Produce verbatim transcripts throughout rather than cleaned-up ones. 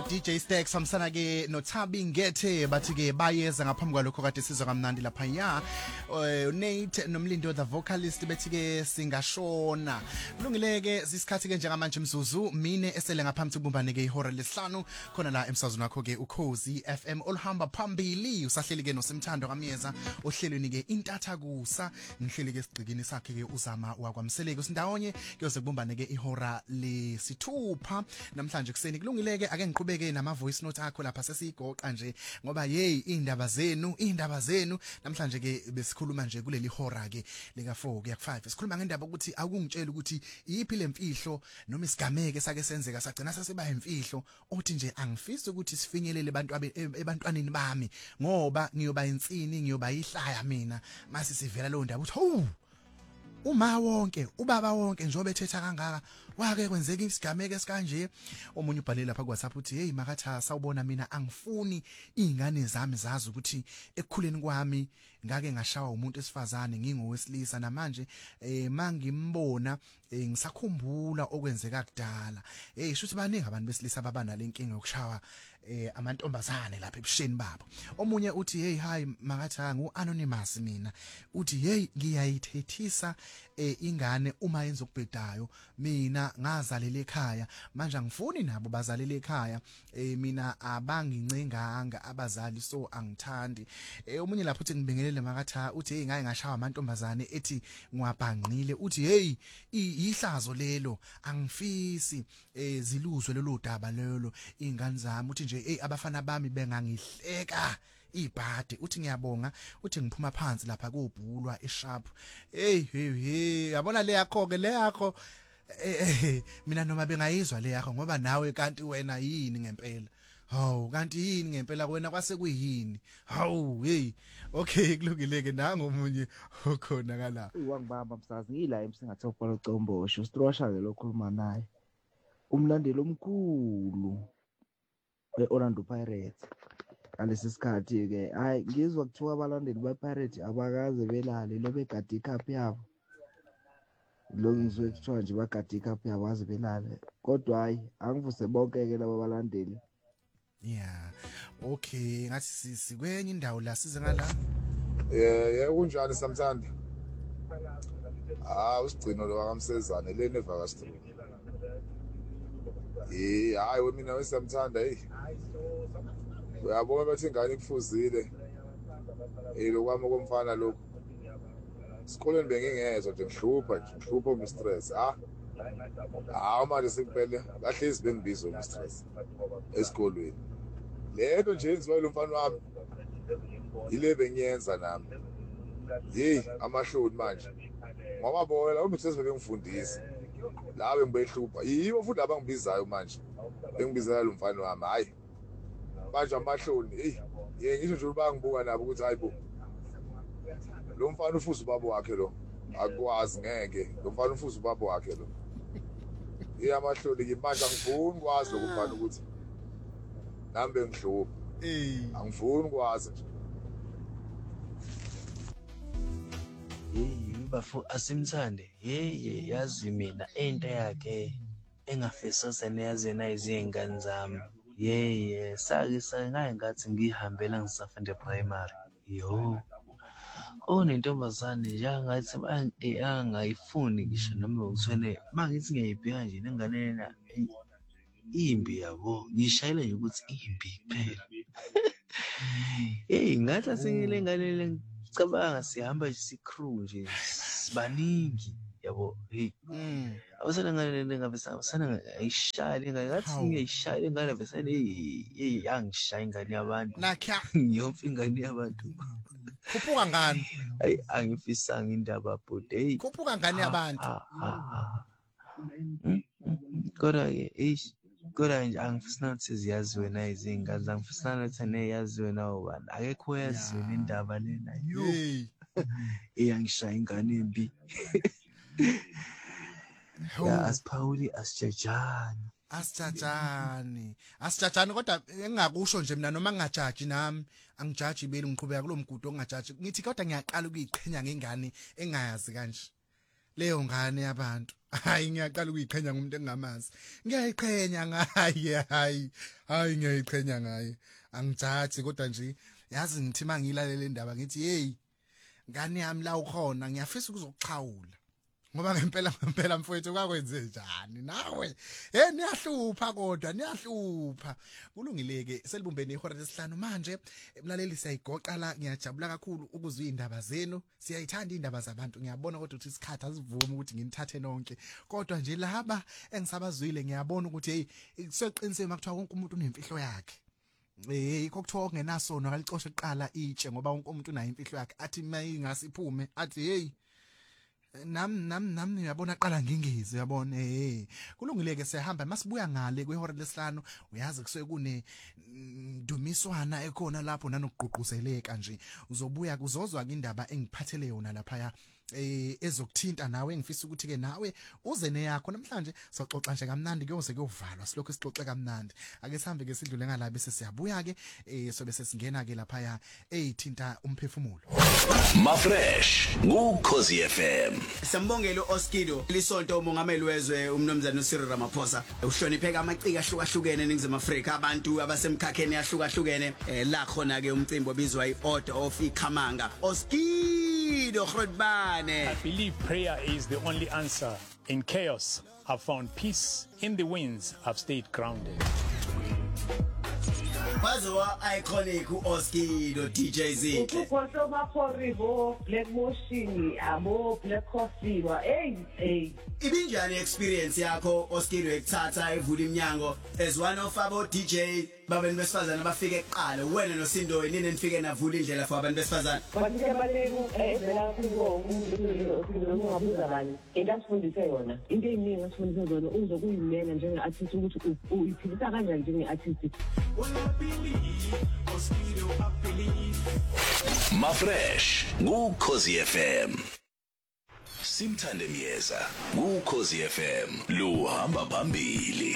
D J Stacks samsana ke noThabi Ngethe bathi ke bayeza ngaphambi kwalokho kade sizwa kamnandi lapha ya Nate nomlindo the vocalist bethi ke singashona kulungileke sisikhathi ke njengamanje mzuzu mine esele ngaphambi kubumbane ke ihora lesihlanu khona la emsazweni wakho ke ukhozi F M olhamba phambili usahleli ke noSimthando kaMyeza ohlelweni ke intatha kusa ngihleli ke sigcikini sakhe ke uzama wakwamseleke sindawonye kuyoze kubumbane ke ihora lesithupha namhlanje kuseni kulungileke ake ngiqhubeke nama voice note akho lapha sesigoqa nje ngoba hey indaba zenu indaba zenu namhlanje ke besikhuluma nje kuleli hora ke lika four kuya ku five sikhuluma ngendaba ukuthi akungitshela ukuthi yipi lemfihlo noma isigameke sake senzeka sagcina sasiba imfihlo uthi nje angifisi ukuthi sifinyelele abantu ebantwaneni bami ngoba ngiyoba insini ngiyoba ihlaya mina mase sivela lo ndaba uthi hu uma wonke ubaba wonke njobe ethetha kangaka wake kwenzeka isigameke esikanje omunye ubhalele lapha ku WhatsApp uthi hey makatha sawubona mina angifuni izingane zami zazi ukuthi ekukhuleni kwami ngake ngashawa umuntu esifazane ngingowesilisa namanje eh mangimbona ngisakhumbula okwenzeka kudala hey shuthi baningi abantu besilisa ababana lenkinga yokushawa eh amantombazane lapha ebusheni babo omunye uthi hey hi makatha ngu anonymous mina uthi hey ngiyayithethisa eh ingane uma yenza ukubhedayo mina ngazalela ekhaya manje angifuni nabo bazalela ekhaya eh mina abangincenganga abazali so angithandi eh omunye lapho uthi ngibingelele makatha uthi hey ngaye ngashawa amantombazane ethi ngwabhangqile uthi hey ihlazo lelo angifisi eh ziluzwe lelo daba lelo ingane zami uthi nje hey abafana bami bengangihleka ibhade uthi ngiyabonga uthi ngiphuma phansi lapha kubhulwa esharp hey hey hey yabona le yakho ke le yakho eh mina noma bengayizwa le yakho ngoba nawe kanti wena yini ngempela hawu kanti yini ngempela wena kwase kuyini hawu hey okay kulungileke nanga umunye okhona kala wangibamba msazi ngila emsingathopa locombosho strosha ke lokhuluma naye umlandeli omkhulu weOrlando Pirates alesi sikhathi ke hayi ngizwa kuthiwa abalandeli bePirates abakaze belale lobegadi icup yabo lo ngizwe kuthiwa nje bagadi icup yabo aze belale kodwa hayi angivuse bonke ke laba balandeli yeah okay ngathi sikwenye indawo la size ngala yeah yeah kunjani samthanda ah usigcino lo kamsezane le nevaka street eh hayi wemina wesamthanda hey uyabona bathi ingane ikufuzile eh lokwami komfana lokho sikoleni bengingezwe nje ngihlupha nje ngihlupha umstress ah ah manje sekuphele kahlezi bengibiza umstress esikolweni lento nje enziwa lo mfana wami ile bengiyenza nami hey amahloni manje ngoba bona umstress bengifundisa la bengibehlupha yibo futhi abangibizayo manje bengibizela lo mfana wami hayi manje amahloni hey ye ngisho nje bangibuka nabo ukuthi hayibo lo mfana ufuza ubaba wakhe lo akwazi ngeke lo mfana ufuza ubaba wakhe lo ye amahloni ke manje angifuni kwazi lokufana ukuthi nambe ngihlupha eh angifuni kwazi nje hey bafu asimthande hey yazi mina into yakhe engafesosa neyazena izingane zami yeah sake sangaye ngathi ngihambela ngisafunda primary yo onentombazane njengathi angayifuni ngisho noma ukuthwele mangithi ngiyibheka nje nengane na imbi yabo ngishayela nje ukuthi imbi phela hey ngathi asingile ngane ngicabanga sihamba nje sicrew nje sibaningi yabo hey awusana ngane ngavesa awusana ayishaya ngathi ngiyishaya ngane vesa hey yangishaya ingane yabantu nakha ngiyopfa ingane yabantu khuphuka ngani hey angifisanga indaba but hey khuphuka ngani yabantu kodwa ke eish kodwa nje angifisana ukuthi ziyazi wena izingane angifisana ukuthi neyazi wena ubani akekho yazi indaba lena yo hey angishaya ingane embi ya asiphawuli asijajani asijajani asijajani kodwa engakusho nje mina noma ngingajaji nami angijaji beli ngiqhubeka kulomgudu ongajaji ngithi kodwa ngiyaqala ukuyiqhenya ngengane engayazi kanje leyo ngane yabantu hayi ngiyaqala ukuyiqhenya ngumuntu engamazi ngiyayiqhenya ngaye hayi hayi ngiyayiqhenya ngaye angijaji kodwa nje yazi ngithi mangilalele indaba ngithi hey ngane yami la ukhona ngiyafisa ukuzokuxhawula ngoba ngempela ngempela mfowethu kwakwenze njani nawe eh niyahlupha kodwa niyahlupha kulungileke selibumbene ihora lesihlanu manje emlaleli siyayigoqa la ngiyajabula kakhulu ukuzwa indaba zenu siyayithanda indaba zabantu ngiyabona kodwa ukuthi isikhathi asivumi ukuthi nginithathe nonke kodwa nje laba engisabazwile ngiyabona ukuthi hey kuseqiniswe makuthiwa wonke umuntu unemfihlo yakhe eh ikho kuthiwa kungenasono akalicoshe eqala itshe ngoba wonke umuntu unayo imfihlo yakhe athi mayingasiphume athi hey nam nam nam uyabona qala ngingizwe uyabona eh kulungileke siyahamba masibuya ngale kwehora lesihlanu uyazi kusuke kune dumiswana ekhona lapho nanokugqugquzeleka nje uzobuya kuzozwa indaba engiphathele yona lapha eh ezokuthinta nawe ngifisa ukuthi ke nawe uze neyakho namhlanje soxoxa nje kamnandi kuyoze kuyovalwa silokho sixoxe kamnandi ake sihambe ke sidlule ngala bese siyabuya ke eh sobe sesingena ke lapha ya eyithinta umphefumulo Mafresh ngukhosi F M. Sambongela uOskido lisonto umongameli wezwe umnomzana uCyril Ramaphosa uhlonipheka amacika ahlukahlukene eNingizimu Afrika abantu abasemkhakheni ahlukahlukene la khona ke umcimbi obizwa iOrder of Ikhamanga Oskido Grootbane. I believe prayer is the only answer. In chaos, I've found peace. In the winds, I've stayed grounded. Bazowa iconic uOskido D J Z. Ukukhoso maphoribo Black Motion abo Black Coffee wa hey hey. Ibinjani experience yakho Oskido ekuthatha evula iminyango as one of abo D J babeni besifazana bafike eqala wena noSindo nini nifike navula indlela for abantu besifazana. Bathi abaleko evela kuwo umuntu ongabuza bani engasifundise yona into eyiningi asifundise yona uzokuyimela njenge artist ukuthi uyiphilisa kanjani njenge artist. Mafresh ngukhosi F M. Simthande Miyeza ngukhosi F M. Luhamba phambili.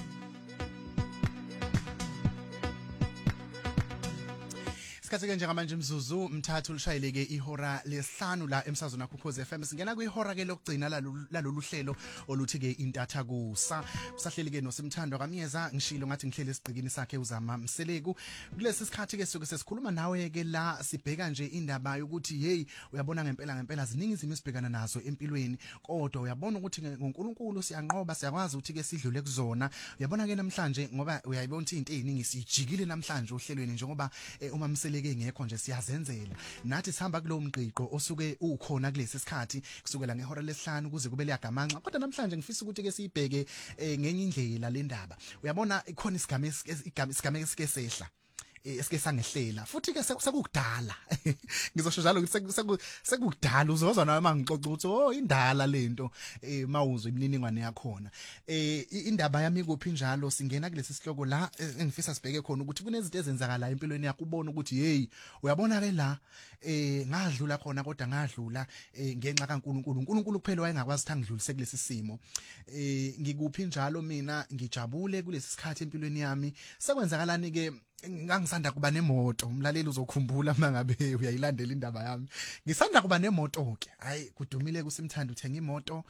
Sikhathi njengamanje mzuzu mthathu lishayeleke ihora lesihlanu la emsazweni akho Ukhozi F M singena kwihora ke lokugcina lalolu hlelo oluthi ke intatha kusa usahleli ke noSimthando kaMiyeza ngishilo ngathi ngihlele esigqikini sakhe uzama Mseleku kulesi sikhathi ke soke sesikhuluma nawe ke la sibheka nje indaba yokuthi hey uyabona ngempela ngempela ziningi izimo esibhekana nazo empilweni kodwa uyabona ukuthi ngoNkulunkulu siyanqoba siyakwazi ukuthi ke sidlule kuzona uyabona ke namhlanje ngoba uyayibona ukuthi into eziningi sijikile namhlanje ohlelweni njengoba uma Mseleku ngekho nje siyazenzela nathi sihamba kulo mqiqo osuke ukhona kulesi sikhathi kusukela ngehora lesihlanu kuze kube leyagamanxa kodwa namhlanje ngifisa ukuthi ke siyibheke ngenye indlela le ndaba uyabona ikhona isigame isigame esike sehla esike sangehlela futhi ke sekukudala ngizosho njalo ukuthi sekukudala uzozwa nawe mangixoxa ukuthi oh indala lento eh mawuzwe imininingwane yakhona eh indaba yami kuphi njalo singena kulesi sihloko la engifisa sibheke khona ukuthi kunezinto ezenzakala empilweni yakho ubona ukuthi hey uyabona ke la eh ngadlula khona kodwa ngadlula ngenxa kaNkuluNkulu uNkulunkulu kuphela wayengakwazi ukuthi ngidlulise kulesi simo eh ngikuphi njalo mina ngijabule kulesi sikhathi empilweni yami sekwenzakalani ke ngangisanda kuba nemoto umlaleli uzokhumbula mangabe uyayilandela indaba yami ngisanda kuba nemoto ke hayi kudumile kuSimthando uthenga imoto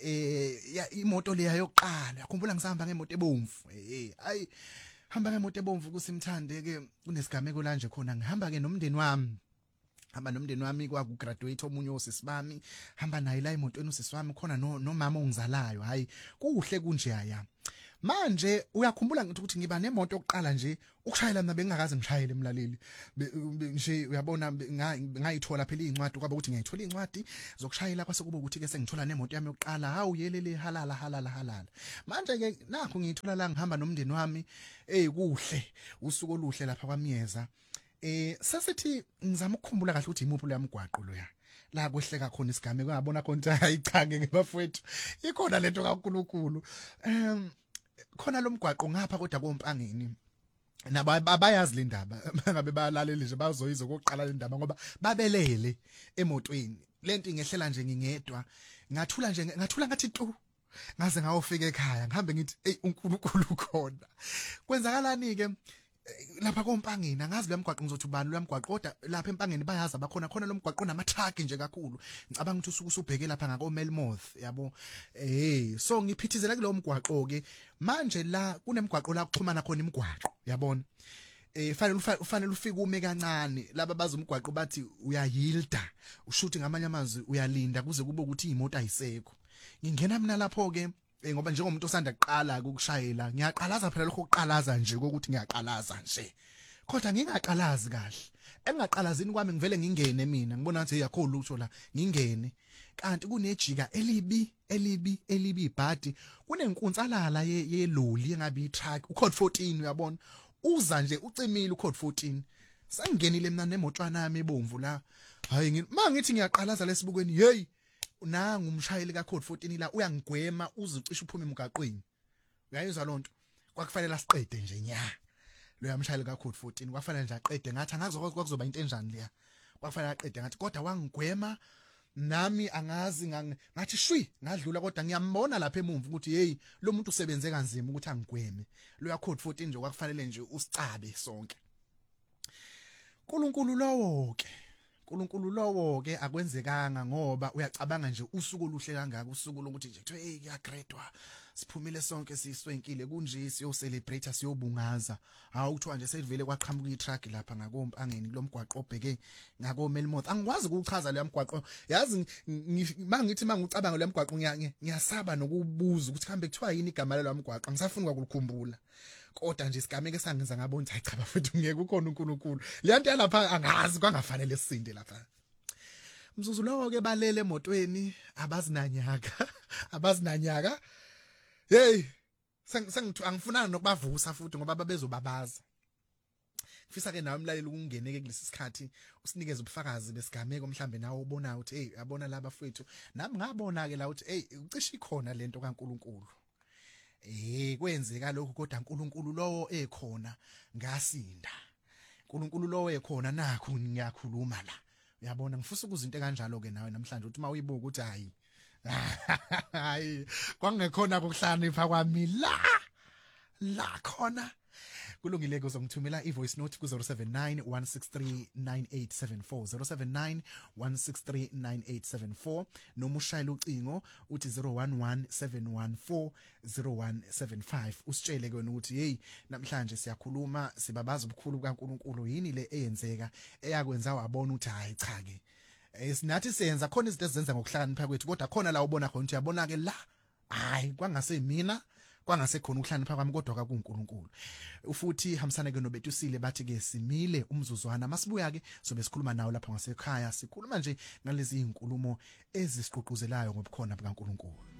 eh imoto leya yokuqala yakhumbula ngisahamba ngemoto ebomvu eh hayi hamba ngemoto ebomvu kuSimthande ke kunesigameko la nje khona ngihamba ke nomndeni wami hamba nomndeni wami kwaku graduate omunye osisi bami hamba naye la emotweni usisi wami khona nomama ongizalayo hayi kuhle kunje aya manje uyakhumbula ngithi ukuthi ngiba nemoto yokuqala nje ukushayela mina bengakaze ngishayele emlaleli nje uyabona ngayithola phela incwadi kwaba ukuthi ngiyithola incwadi zokushayela kwase kuba ukuthi ke sengithola nemoto yami yokuqala hawu yelele halala halala halala manje ke nakho ngiyithola la ngihamba nomndeni wami eh kuhle usuku oluhle lapha kwaMiyeza eh sasithi ngizama ukukhumbula kahle ukuthi imuphi lo yamgwaqo lo ya la kwehleka khona isigame ngabona konke ayichange ngebafowethu ikhona lento kaNkuluNkulu em khona lo mgwaqo ngapha kodwa kompangeni nabo abayazi le ndaba ngabe bayalaleli nje bazoyizo kokuqala le ndaba ngoba babelele emotweni lento ingehlela nje ngingedwa ngathula nje ngathula ngathi tu ngaze ngawofika ekhaya ngihambe ngithi hey uNkulunkulu khona kwenzakalani ke lapha kompangeni angazi lemgwaqo ngizothi ubani lemgwaqo kodwa lapha empangeni bayazi abakhona khona lomgwaqo namatruck nje kakhulu ngicabanga ukuthi usuku usubheke lapha ngako Melmoth yabo eh so ngiphithizela kulo mgwaqo ke manje la kunemgwaqo la kuxhumana khona imigwaqo yabona eh fanele ufanele ufike ume kancane laba bazomgwaqo bathi uyayilda ushuthi ngamanye amazwi uyalinda kuze kube ukuthi imoto ayisekho ngingena mina lapho ke Eh ngoba njengomuntu osanda kuqala ukushayela ngiyaqalaza phela lokho ukuqalaza nje ukuthi ngiyaqalaza nje kodwa ngingaqalazi kahle engaqalazini kwami ngivele ngingene mina ngibona ngathi yakho lutho la ngingene kanti kunejika elibi elibi elibi ibhadi kunenkunsalala yeloli engabe itruck ucode fourteen uyabona uza nje ucimile ucode fourteen sangingenile mina nemotwana yami ebomvu la hayi mangithi ngiyaqalaza lesibukweni hey nanga umshayeli ka code fourteen la uyangigwema uzicisha uphuma emgaqweni uyayizwa lonto kwakufanele asiqede nje nya lo yamshayeli ka code fourteen kwafanele nje aqede ngathi angazokwazi kwakuzoba into enjani leya kwafanele aqede ngathi kodwa wangigwema nami angazi ngathi shwi ngadlula kodwa ngiyambona lapha emumva ukuthi hey lo muntu usebenze kanzima ukuthi angigweme lo ya code fourteen nje kwakufanele nje usicabe sonke uNkulunkulu lowo ke uNkulunkulu lowo ke akwenzekanga ngoba uyacabanga nje usuku oluhle kangaka usuku lokuthi nje kuthiwe hey kuyagradwa siphumile sonke siswenkile kunje siyo celebrate siyobungaza hawu kuthiwa nje sevele kwaqhamuka itruck lapha ngakompangeni kulomgwaqo obheke ngako Melmoth angikwazi ukuchaza le mgwaqo yazi mangithi mangucabanga le mgwaqo ngiyasaba nokubuza ukuthi kambe kuthiwa yini igama lelo mgwaqo ngisafuna ukukukhumbula kodwa nje sigameke sangenza ngabona ukuthi cha futhi ngeke ukhona uNkulunkulu leyanto yalapha angazi kwangafanele sisinde lapha mzuzu lowo ke balele emotweni abazinanyaka abazinanyaka hey sengithi angifunana nokubavusa futhi ngoba babezobabaza ngifisa ke nawe umlaleli ukungeneke kulesi sikhathi usinikeze ubufakazi besigameko mhlambe nawe ubona ukuthi hey yabona laba fethu nami ngabona ke la ukuthi hey ucishe ikhona lento kaNkulunkulu eh kwenzeka lokho kodwa uNkulunkulu lowo ekhona ngasinda uNkulunkulu lowo ekhona nakho ngiyakhuluma la uyabona ngifisa ukuzinto kanjalo ke nawe namhlanje uthi mayibuka ukuthi hayi hayi kwangekhona ukuhlanipha kwami la la khona kulungile kuzongithumela ivoice note ku zero seven nine one six three nine eight seven four zero seven nine one six three nine eight seven four noma ushayela ucingo uthi zero one one seven one four zero one seven five usitshele kona ukuthi hey namhlanje siyakhuluma sibabaza ubukhulu kaNkulunkulu yini le eyenzeka eyakwenza wabona ukuthi hayi cha ke esinathi senza khona izinto ezenza ngokuhlakanipha kwethu kodwa khona la ubona khona ukuthi yabona ke la hayi kwangase mina kwangase khona ukuhlanipha kwami kodwa ka kuNkulunkulu ufuthi hamsana ke nobetusile bathi ke simile umzuzwana masibuya ke sobe sikhuluma nawo lapha ngasekhaya sikhuluma nje ngalezi izinkulumo ezisiqhuquzelayo ngobukhona bukaNkulunkulu.